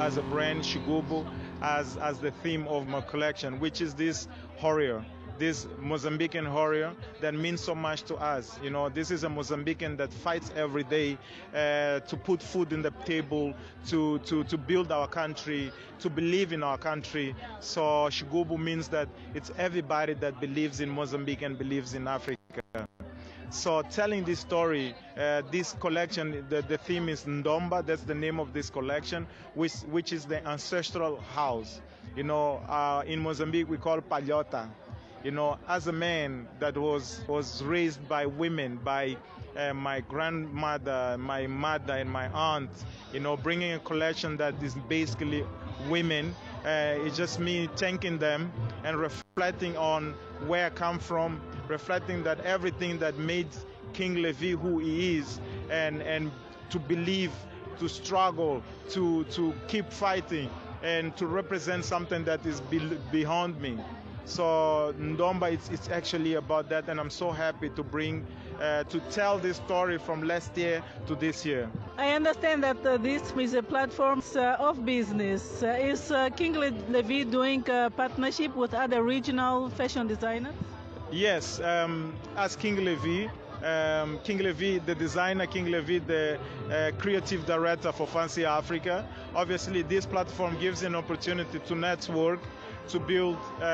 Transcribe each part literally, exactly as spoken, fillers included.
as a brand, Shigubu, as, as the theme of my collection, which is this warrior, this Mozambican warrior that means so much to us. You know, this is a Mozambican that fights every day uh, to put food in the table, to, to, to build our country, to believe in our country. So Shigubu means that it's everybody that believes in Mozambique and believes in Africa. So telling this story, uh, this collection, the, the theme is Ndomba, that's the name of this collection, which, which is the ancestral house. You know, uh, in Mozambique we call Palhota. You know, as a man that was, was raised by women, by uh, my grandmother, my mother and my aunt, you know, bringing a collection that is basically women, uh, it's just me thanking them and reflecting on where I come from, reflecting that everything that made King Levi who he is, and, and to believe, to struggle, to, to keep fighting, and to represent something that is be beyond me. So Ndomba, it's, it's actually about that, and I'm so happy to bring, uh, to tell this story from last year to this year. I understand that uh, this is a platform uh, of business. Uh, is uh, King Levi doing a partnership with other regional fashion designers? Yes, um, as King Levi, um, King Levi, the designer, King Levi, the uh, creative director for Fancy Africa. Obviously, this platform gives an opportunity to network, to build,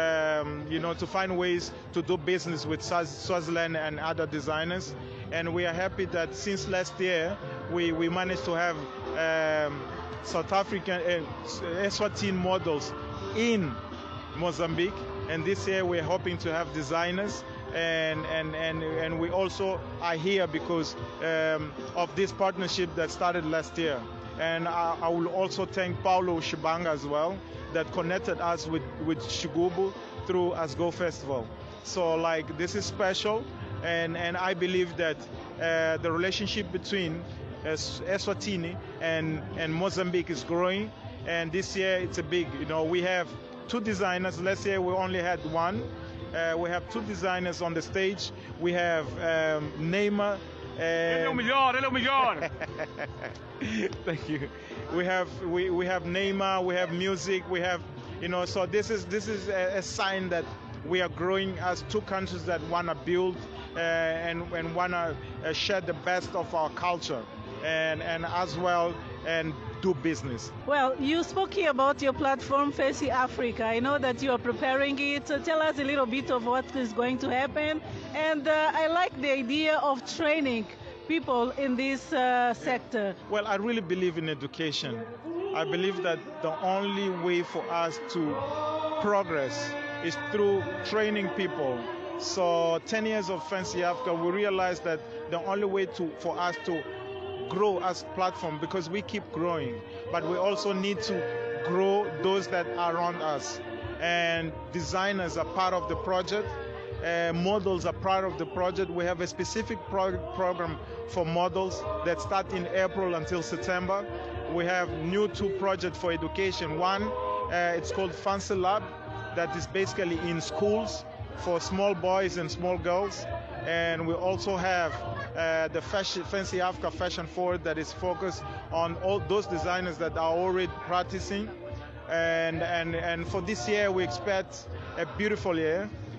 um, you know, to find ways to do business with Swaziland and other designers. And we are happy that since last year, we, we managed to have um, South African, uh, Eswatini models in Mozambique. And this year we're hoping to have designers, and, and, and, and we also are here because um, of this partnership that started last year. And I, I will also thank Paulo Shibanga as well, that connected us with, with Shigubu through Asgo Festival. So like, this is special, and, and I believe that uh, the relationship between uh, Eswatini and, and Mozambique is growing, and this year it's a big, you know, we have two designers. Last year we only had one. Uh, we have two designers on the stage. We have um, Neymar. Ele é o melhor, ele é o melhor. Thank you. We have we, we have Neymar, we have music, we have, you know, so this is this is a, a sign that we are growing as two countries that want to build uh, and, and want to uh, share the best of our culture, and, and as well and do business. Well, you spoke here about your platform, Fancy Africa. I know that you are preparing it. So tell us a little bit of what is going to happen. And uh, I like the idea of training people in this uh, sector. Well, I really believe in education. I believe that the only way for us to progress is through training people. So ten years of Fancy Africa, we realized that the only way to for us to grow as a platform, because we keep growing, but we also need to grow those that are around us. And designers are part of the project. Uh, models are part of the project. We have a specific pro program for models that start in April until September. We have new two projects for education. One, uh, it's called Fancy Lab, that is basically in schools for small boys and small girls. And we also have uh, the fashion, Fancy Africa Fashion Forward, that is focused on all those designers that are already practicing. And, and, and for this year, we expect a beautiful year.